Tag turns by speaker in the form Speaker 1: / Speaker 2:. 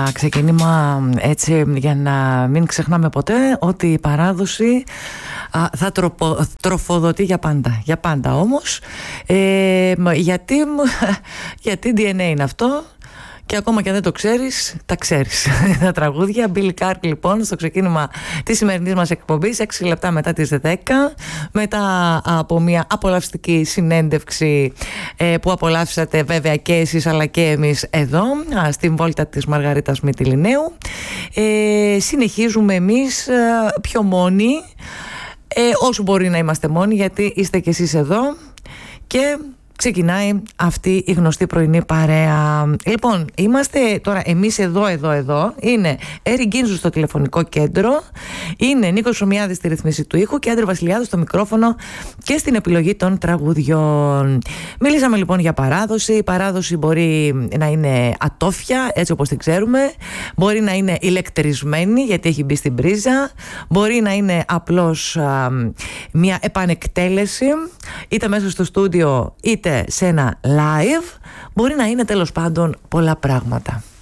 Speaker 1: ξεκίνημα, έτσι, για να μην ξεχνάμε ποτέ ότι η παράδοση θα τροφοδοτεί για πάντα. Για πάντα όμως, γιατί DNA είναι αυτό. Και ακόμα και αν δεν το ξέρεις, τα ξέρεις. Τα τραγούδια. Billy Clark, λοιπόν, στο ξεκίνημα της σημερινής μας εκπομπής, 6 λεπτά μετά τις 10, μετά από μια απολαυστική συνέντευξη που απολαύσατε βέβαια και εσείς αλλά και εμείς εδώ, στην βόλτα της Μαργαρίτας Μυτιληναίου. Συνεχίζουμε εμείς πιο μόνοι, όσο μπορεί να είμαστε μόνοι, γιατί είστε κι εσείς εδώ και ξεκινάει αυτή η γνωστή πρωινή παρέα. Λοιπόν, είμαστε τώρα εμείς εδώ. Είναι Έρη Γκίνζου στο τηλεφωνικό κέντρο, είναι Νίκος Σωμιάδης στη ρυθμίση του ήχου και Άντρη Βασιλιάδου στο μικρόφωνο και στην επιλογή των τραγουδιών. Μιλήσαμε λοιπόν για παράδοση. Η παράδοση μπορεί να είναι ατόφια, έτσι όπως την ξέρουμε. Μπορεί να είναι ηλεκτρισμένη, γιατί έχει μπει στην πρίζα. Μπορεί να είναι απλώς μια επανεκτέλεση, είτε μέσα στο στούντιο είτε σε ένα live. Μπορεί να είναι τέλος πάντων πολλά πράγματα.